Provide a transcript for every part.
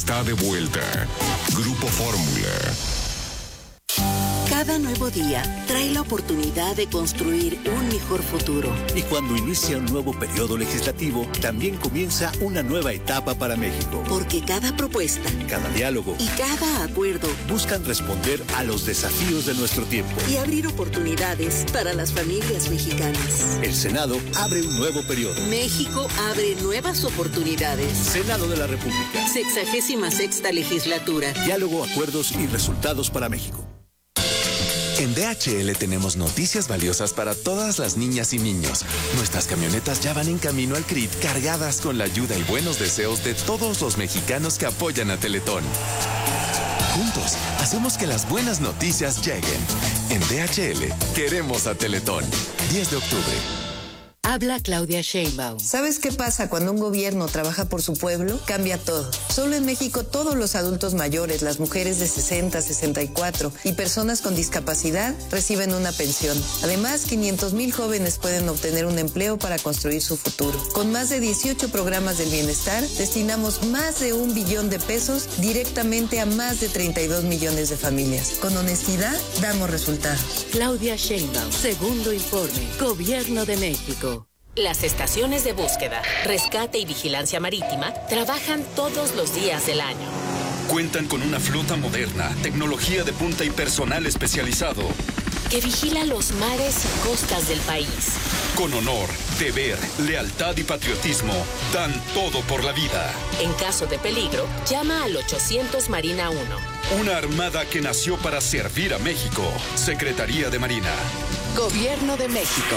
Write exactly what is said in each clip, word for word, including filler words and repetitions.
está de vuelta. Grupo Fórmula. Cada nuevo día trae la oportunidad de construir un mejor futuro. Y cuando inicia un nuevo periodo legislativo, también comienza una nueva etapa para México. Porque cada propuesta, cada diálogo y cada acuerdo buscan responder a los desafíos de nuestro tiempo y abrir oportunidades para las familias mexicanas. El Senado abre un nuevo periodo. México abre nuevas oportunidades. Senado de la República. Sexagésima sexta legislatura. Diálogo, acuerdos y resultados para México. En D H L tenemos noticias valiosas para todas las niñas y niños. Nuestras camionetas ya van en camino al C R I T cargadas con la ayuda y buenos deseos de todos los mexicanos que apoyan a Teletón. Juntos, hacemos que las buenas noticias lleguen. En D H L, queremos a Teletón. diez de octubre. Habla Claudia Sheinbaum. ¿Sabes qué pasa cuando un gobierno trabaja por su pueblo? Cambia todo. Solo en México todos los adultos mayores, las mujeres de sesenta, sesenta y cuatro y personas con discapacidad reciben una pensión. Además, quinientos mil jóvenes pueden obtener un empleo para construir su futuro. Con más de dieciocho programas del bienestar, destinamos más de un billón de pesos directamente a más de treinta y dos millones de familias. Con honestidad, damos resultados. Claudia Sheinbaum, segundo informe, Gobierno de México. Las estaciones de búsqueda, rescate y vigilancia marítima trabajan todos los días del año. Cuentan con una flota moderna, tecnología de punta y personal especializado que vigila los mares y costas del país. Con honor, deber, lealtad y patriotismo, dan todo por la vida. En caso de peligro, llama al ochocientos Marina uno. Una armada que nació para servir a México. Secretaría de Marina. Gobierno de México.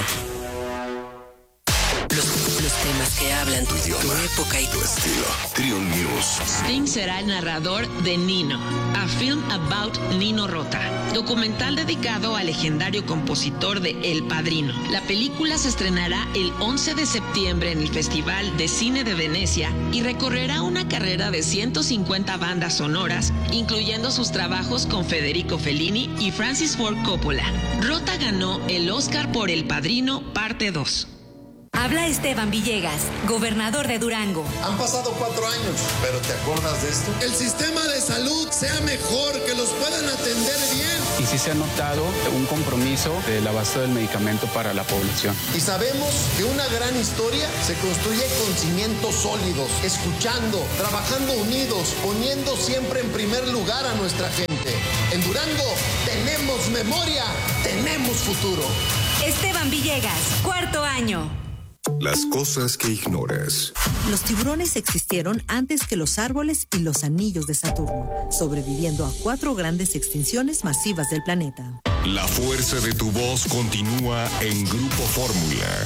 Los, los temas que hablan tu idioma, tu época y tu estilo. Trion News. Sting será el narrador de Nino, a film about Nino Rota, documental dedicado al legendario compositor de El Padrino. La película se estrenará el once de septiembre en el Festival de Cine de Venecia y recorrerá una carrera de ciento cincuenta bandas sonoras, incluyendo sus trabajos con Federico Fellini y Francis Ford Coppola. Rota ganó el Oscar por El Padrino Parte dos. Habla Esteban Villegas, gobernador de Durango. Han pasado cuatro años, pero ¿te acuerdas de esto? El sistema de salud sea mejor, que los puedan atender bien. Y sí se ha notado un compromiso del abasto del medicamento para la población. Y sabemos que una gran historia se construye con cimientos sólidos, escuchando, trabajando unidos, poniendo siempre en primer lugar a nuestra gente. En Durango tenemos memoria, tenemos futuro. Esteban Villegas, cuarto año. Las cosas que ignoras. Los tiburones existieron antes que los árboles y los anillos de Saturno, sobreviviendo a cuatro grandes extinciones masivas del planeta. La fuerza de tu voz continúa en Grupo Fórmula.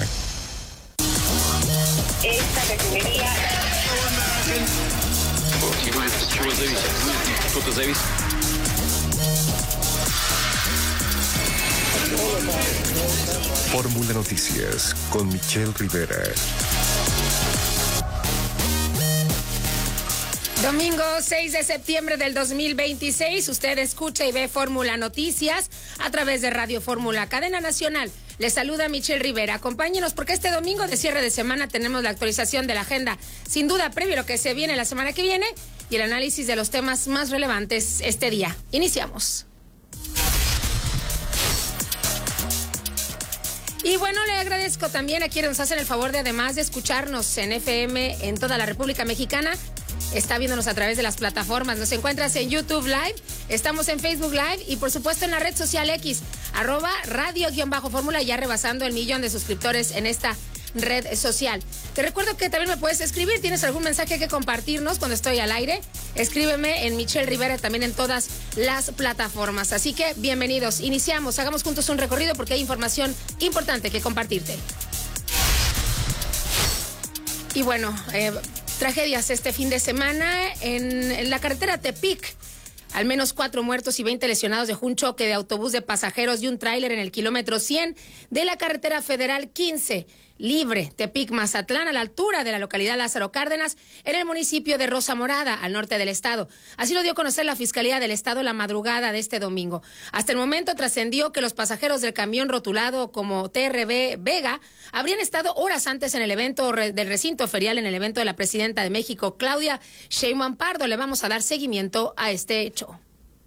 Esta refinería... Fórmula Noticias con Michelle Rivera. Domingo seis de septiembre del dos mil veintiséis, usted escucha y ve Fórmula Noticias a través de Radio Fórmula, cadena nacional. Les saluda Michelle Rivera. Acompáñenos porque este domingo de cierre de semana tenemos la actualización de la agenda, sin duda previo a lo que se viene la semana que viene y el análisis de los temas más relevantes este día. Iniciamos. Y bueno, le agradezco también a quienes nos hacen el favor de, además de escucharnos en F M en toda la República Mexicana, está viéndonos a través de las plataformas. Nos encuentras en YouTube Live, estamos en Facebook Live y por supuesto en la red social X, arroba radio-fórmula, ya rebasando el millón de suscriptores en esta red social. Te recuerdo que también me puedes escribir, tienes algún mensaje que compartirnos cuando estoy al aire, escríbeme en Michelle Rivera también en todas las plataformas. Así que bienvenidos, iniciamos, hagamos juntos un recorrido porque hay información importante que compartirte. Y bueno, eh, tragedias este fin de semana en, en la carretera Tepic. Al menos cuatro muertos y veinte lesionados dejó un choque de autobús de pasajeros y un tráiler en el kilómetro cien de la carretera federal quince. libre. Tepic Mazatlán, a la altura de la localidad Lázaro Cárdenas, en el municipio de Rosa Morada, al norte del estado. Así lo dio a conocer la Fiscalía del Estado la madrugada de este domingo. Hasta el momento trascendió que los pasajeros del camión rotulado como T R B Vega habrían estado horas antes en el evento del recinto ferial, en el evento de la presidenta de México, Claudia Sheinbaum Pardo. Le vamos a dar seguimiento a este hecho.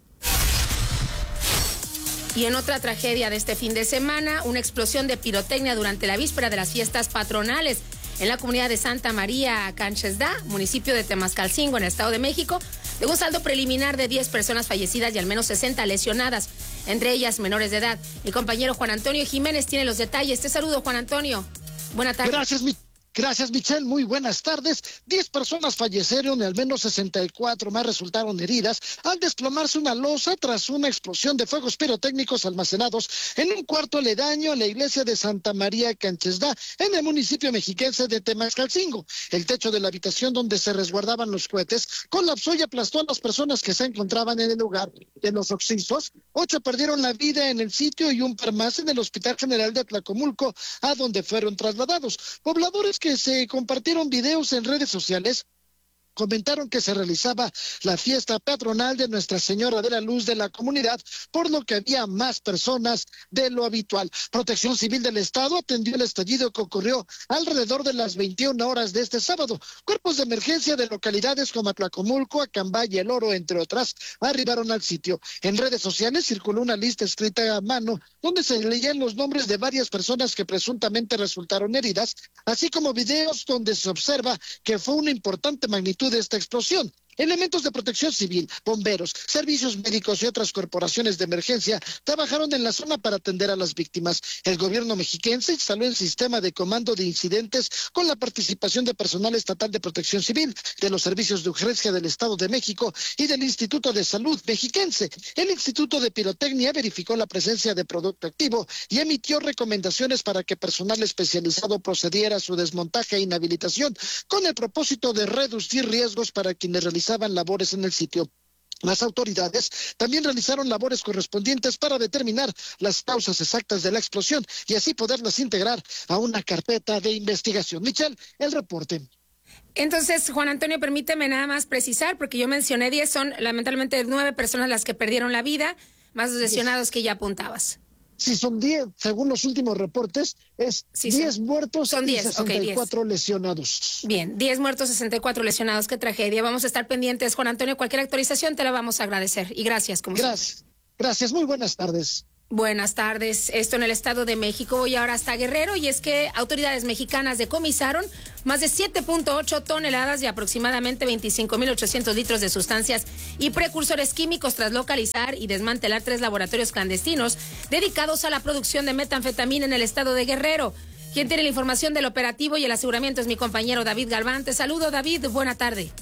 Y en otra tragedia de este fin de semana, una explosión de pirotecnia durante la víspera de las fiestas patronales en la comunidad de Santa María Canchesdá, municipio de Temascalcingo, en el Estado de México, de un saldo preliminar de diez personas fallecidas y al menos sesenta lesionadas, entre ellas menores de edad. Mi compañero Juan Antonio Jiménez tiene los detalles. Te saludo, Juan Antonio. Buenas tardes. Gracias, mi... Gracias, Michelle. Muy buenas tardes. Diez personas fallecieron y al menos sesenta y cuatro más resultaron heridas al desplomarse una losa tras una explosión de fuegos pirotécnicos almacenados en un cuarto aledaño a la iglesia de Santa María Canchesdá, en el municipio mexiquense de Temascalcingo. El techo de la habitación donde se resguardaban los cohetes colapsó y aplastó a las personas que se encontraban en el lugar. De los occisos, ocho perdieron la vida en el sitio y un par más en el Hospital General de Tlacomulco, a donde fueron trasladados. Pobladores que se compartieron videos en redes sociales comentaron que se realizaba la fiesta patronal de Nuestra Señora de la Luz de la comunidad, por lo que había más personas de lo habitual. Protección Civil del Estado atendió el estallido que ocurrió alrededor de las veintiuna horas de este sábado. Cuerpos de emergencia de localidades como Atlacomulco, Acambay y El Oro, entre otras, arribaron al sitio. En redes sociales circuló una lista escrita a mano donde se leían los nombres de varias personas que presuntamente resultaron heridas, así como videos donde se observa que fue una importante magnitud de esta explosión. Elementos de protección civil, bomberos, servicios médicos y otras corporaciones de emergencia trabajaron en la zona para atender a las víctimas. El gobierno mexiquense instaló el sistema de comando de incidentes con la participación de personal estatal de protección civil, de los servicios de urgencia del Estado de México y del Instituto de Salud mexiquense. El Instituto de Pirotecnia verificó la presencia de producto activo y emitió recomendaciones para que personal especializado procediera a su desmontaje e inhabilitación, con el propósito de reducir riesgos para quienes realizaban labores en el sitio. Las autoridades también realizaron labores correspondientes para determinar las causas exactas de la explosión y así poderlas integrar a una carpeta de investigación. Michelle, el reporte. Entonces, Juan Antonio, permíteme nada más precisar, porque yo mencioné diez, son lamentablemente nueve personas las que perdieron la vida, más los lesionados que ya apuntabas. Sí, son diez, según los últimos reportes, es sí, diez son, muertos son diez, y sesenta y cuatro okay, lesionados. Bien, diez muertos, sesenta y cuatro lesionados, qué tragedia. Vamos a estar pendientes, Juan Antonio, cualquier actualización te la vamos a agradecer. Y gracias, como Gracias, siempre. Gracias, muy buenas tardes. Buenas tardes. Esto en el Estado de México. Voy ahora hasta Guerrero, y es que autoridades mexicanas decomisaron más de siete punto ocho toneladas y aproximadamente veinticinco mil ochocientos litros de sustancias y precursores químicos tras localizar y desmantelar tres laboratorios clandestinos dedicados a la producción de metanfetamina en el estado de Guerrero. Quien tiene la información del operativo y el aseguramiento es mi compañero David Galván. Te saludo, David. Buena tarde.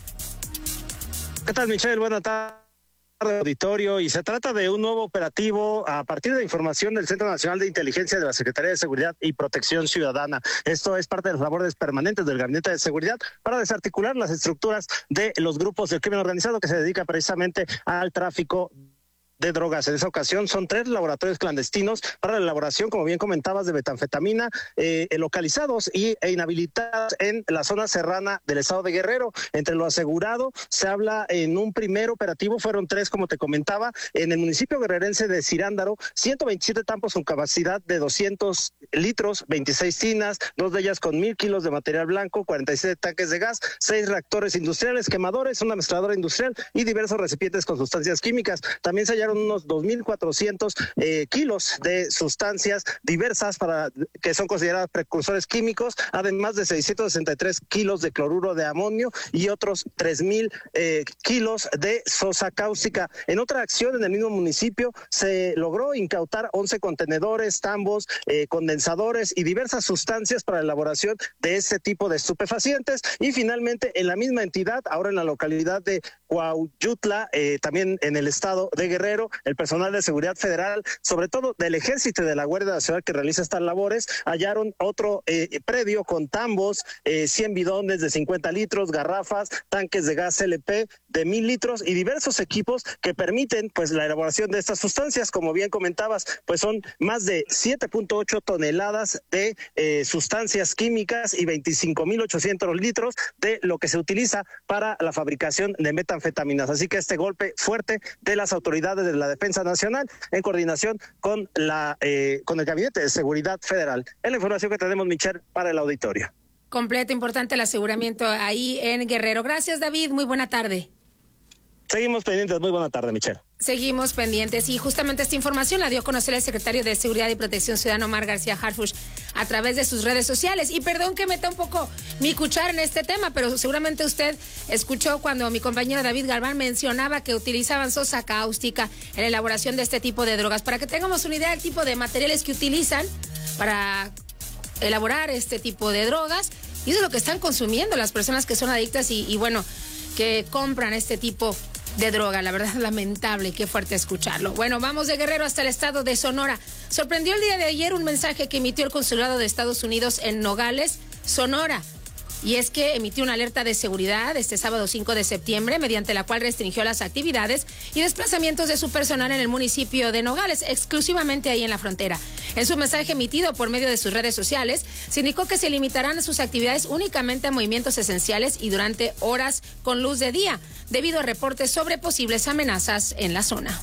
¿Qué tal, Michelle? Buena tarde. Auditorio, y se trata de un nuevo operativo a partir de información del Centro Nacional de Inteligencia de la Secretaría de Seguridad y Protección Ciudadana. Esto es parte de las labores permanentes del Gabinete de Seguridad para desarticular las estructuras de los grupos del crimen organizado que se dedica precisamente al tráfico de drogas. En esa ocasión son tres laboratorios clandestinos para la elaboración, como bien comentabas, de metanfetamina, eh, localizados y, e inhabilitados en la zona serrana del estado de Guerrero. Entre lo asegurado, se habla en un primer operativo, fueron tres, como te comentaba, en el municipio guerrerense de Cirándaro, ciento veintisiete tampos con capacidad de doscientos litros, veintiséis tinas, dos de ellas con mil kilos de material blanco, cuarenta y siete tanques de gas, seis reactores industriales, quemadores, una mezcladora industrial y diversos recipientes con sustancias químicas. También se hallaron unos dos mil cuatrocientos eh, kilos de sustancias diversas para que son consideradas precursores químicos, además de seiscientos sesenta y tres kilos de cloruro de amonio y otros tres mil eh, kilos de sosa cáustica. En otra acción en el mismo municipio se logró incautar once contenedores, tambos, eh, condensadores y diversas sustancias para la elaboración de este tipo de estupefacientes. Y finalmente en la misma entidad, ahora en la localidad de Cuauyutla, eh, también en el estado de Guerrero, Guerrero, el personal de seguridad federal, sobre todo del Ejército y de la Guardia Nacional que realiza estas labores, hallaron otro eh, predio con tambos, eh, cien bidones de cincuenta litros, garrafas, tanques de gas L P de mil litros y diversos equipos que permiten pues la elaboración de estas sustancias. Como bien comentabas, pues son más de siete punto ocho toneladas de eh, sustancias químicas y veinticinco mil ochocientos litros de lo que se utiliza para la fabricación de metanfetaminas. Así que este golpe fuerte de las autoridades de la Defensa Nacional en coordinación con la eh, con el Gabinete de Seguridad Federal. Es la información que tenemos, Michelle, para el auditorio. Completo, importante el aseguramiento ahí en Guerrero. Gracias, David. Muy buena tarde. Seguimos pendientes. Muy buena tarde, Michelle. Seguimos pendientes y justamente esta información la dio a conocer el secretario de Seguridad y Protección Ciudadana, Omar García Harfuch, a través de sus redes sociales. Y perdón que meta un poco mi cuchara en este tema, pero seguramente usted escuchó cuando mi compañero David Galván mencionaba que utilizaban sosa cáustica en la elaboración de este tipo de drogas. Para que tengamos una idea del tipo de materiales que utilizan para elaborar este tipo de drogas, y eso es lo que están consumiendo las personas que son adictas y, y bueno, que compran este tipo de droga. La verdad, lamentable, qué fuerte escucharlo. Bueno, vamos de Guerrero hasta el estado de Sonora. Sorprendió el día de ayer un mensaje que emitió el Consulado de Estados Unidos en Nogales, Sonora. Y es que emitió una alerta de seguridad este sábado cinco de septiembre, mediante la cual restringió las actividades y desplazamientos de su personal en el municipio de Nogales, exclusivamente ahí en la frontera. En su mensaje emitido por medio de sus redes sociales, se indicó que se limitarán sus actividades únicamente a movimientos esenciales y durante horas con luz de día, debido a reportes sobre posibles amenazas en la zona.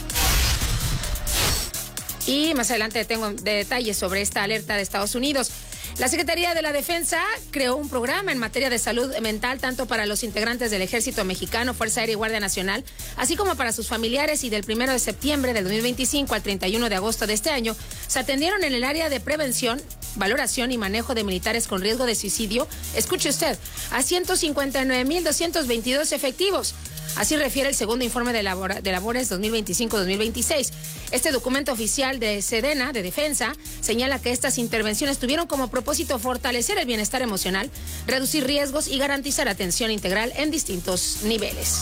Y más adelante tengo detalles sobre esta alerta de Estados Unidos. La Secretaría de la Defensa creó un programa en materia de salud mental tanto para los integrantes del Ejército Mexicano, Fuerza Aérea y Guardia Nacional, así como para sus familiares, y del primero de septiembre del dos mil veinticinco al treinta y uno de agosto de este año se atendieron en el área de prevención, valoración y manejo de militares con riesgo de suicidio, escuche usted, a ciento cincuenta y nueve mil doscientos veintidós efectivos. Así refiere el segundo informe de, labor, de labores dos mil veinticinco dos mil veintiséis. Este documento oficial de Sedena, de Defensa, señala que estas intervenciones tuvieron como propósito fortalecer el bienestar emocional, reducir riesgos y garantizar atención integral en distintos niveles.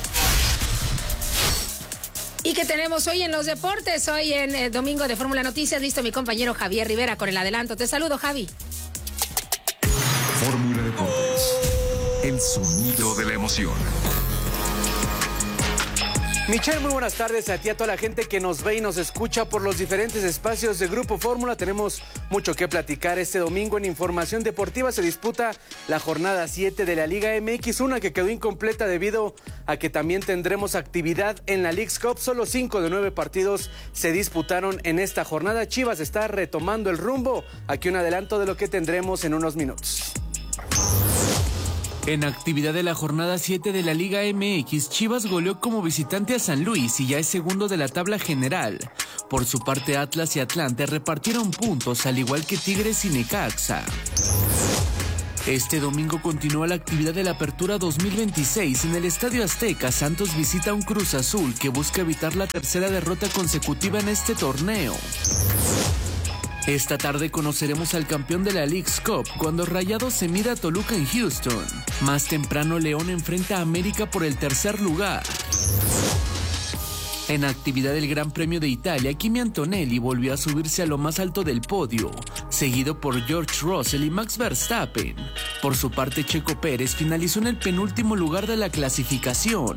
¿Y qué tenemos hoy en los deportes? Hoy en eh, Domingo de Fórmula Noticias, listo mi compañero Javier Rivera con el adelanto. Te saludo, Javi. Fórmula Deportes, el sonido de la emoción. Michelle, muy buenas tardes a ti, a toda la gente que nos ve y nos escucha por los diferentes espacios de Grupo Fórmula. Tenemos mucho que platicar este domingo. En información deportiva se disputa la jornada siete de la Liga M X, una que quedó incompleta debido a que también tendremos actividad en la Leagues Cup. Solo cinco de nueve partidos se disputaron en esta jornada. Chivas está retomando el rumbo. Aquí un adelanto de lo que tendremos en unos minutos. En actividad de la jornada siete de la Liga M X, Chivas goleó como visitante a San Luis y ya es segundo de la tabla general. Por su parte, Atlas y Atlante repartieron puntos, al igual que Tigres y Necaxa. Este domingo continúa la actividad de la Apertura dos mil veintiséis. En el Estadio Azteca, Santos visita a un Cruz Azul que busca evitar la tercera derrota consecutiva en este torneo. Esta tarde conoceremos al campeón de la Leagues Cup cuando Rayados se mida a Toluca en Houston. Más temprano, León enfrenta a América por el tercer lugar. En actividad del Gran Premio de Italia, Kimi Antonelli volvió a subirse a lo más alto del podio, seguido por George Russell y Max Verstappen. Por su parte, Checo Pérez finalizó en el penúltimo lugar de la clasificación.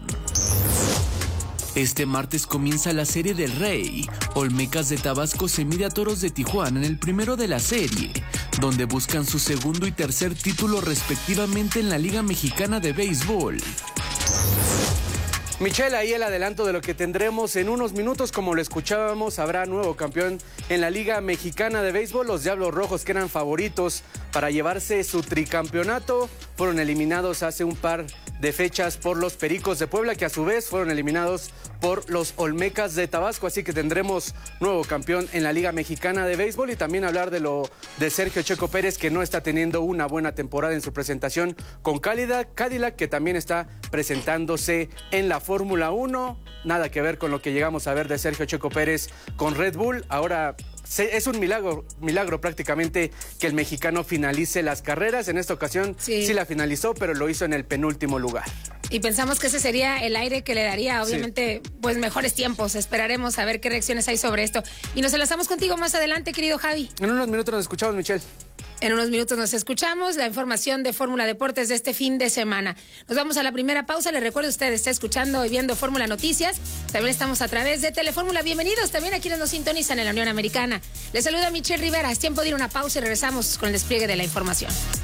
Este martes comienza la Serie del Rey. Olmecas de Tabasco se mide a Toros de Tijuana en el primero de la serie, donde buscan su segundo y tercer título respectivamente en la Liga Mexicana de Béisbol. Michelle, ahí el adelanto de lo que tendremos en unos minutos. Como lo escuchábamos, habrá nuevo campeón en la Liga Mexicana de Béisbol. Los Diablos Rojos, que eran favoritos para llevarse su tricampeonato, fueron eliminados hace un par de fechas por los Pericos de Puebla, que a su vez fueron eliminados por los Olmecas de Tabasco. Así que tendremos nuevo campeón en la Liga Mexicana de Béisbol. Y también hablar de lo de Sergio Checo Pérez, que no está teniendo una buena temporada en su presentación con Cadillac, Cadillac que también está presentándose en la Fórmula uno. Nada que ver con lo que llegamos a ver de Sergio Checo Pérez con Red Bull. Ahora es un milagro, milagro prácticamente que el mexicano finalice las carreras. En esta ocasión sí. sí la finalizó, pero lo hizo en el penúltimo lugar. Y pensamos que ese sería el aire que le daría, obviamente, sí. pues mejores tiempos. Esperaremos a ver qué reacciones hay sobre esto. Y nos enlazamos contigo más adelante, querido Javi. En unos minutos nos escuchamos, Michelle. En unos minutos nos escuchamos, la información de Fórmula Deportes de este fin de semana. Nos vamos a la primera pausa. Les recuerdo, usted está escuchando y viendo Fórmula Noticias. También estamos a través de Telefórmula. Bienvenidos también a quienes nos sintonizan en la Unión Americana. Les saluda Michelle Rivera. Es tiempo de ir a una pausa y regresamos con el despliegue de la información.